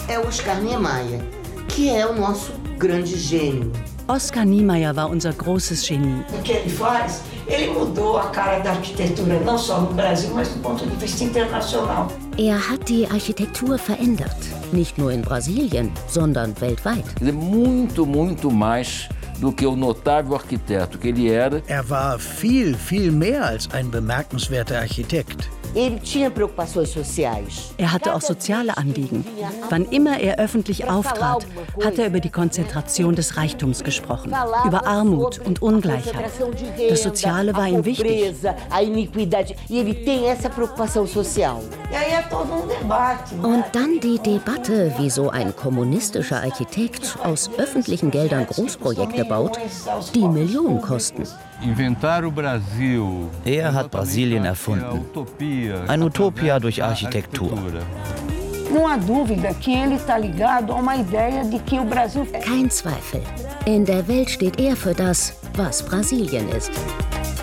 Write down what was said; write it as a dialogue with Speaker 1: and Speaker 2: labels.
Speaker 1: é Oscar Niemeyer, que é o nosso grande gênio.
Speaker 2: Oscar Niemeyer war unser großes Genie.
Speaker 3: O que ele faz? Ele mudou a cara da arquitetura, não só no Brasil, mas do ponto de vista internacional.
Speaker 4: Er hat die Architektur verändert. Nicht nur in Brasilien, sondern weltweit.
Speaker 5: Muito, muito mais do que o notável arquiteto que ele era.
Speaker 6: Er war viel, viel mehr als ein bemerkenswerter Architekt.
Speaker 1: Ele tinha preocupações sociais.
Speaker 2: Er hatte auch soziale Anliegen. Wann immer er öffentlich auftrat, hat er über die Konzentration des Reichtums gesprochen, über Armut und Ungleichheit. Das Soziale war ihm wichtig.
Speaker 4: Und dann die Debatte, wie so ein kommunistischer Architekt aus öffentlichen Geldern Großprojekte baut, die Millionen kosten.
Speaker 7: Er hat Brasilien erfunden. Eine Utopia durch Architektur.
Speaker 4: Kein Zweifel. In der Welt steht er für das, was Brasilien ist.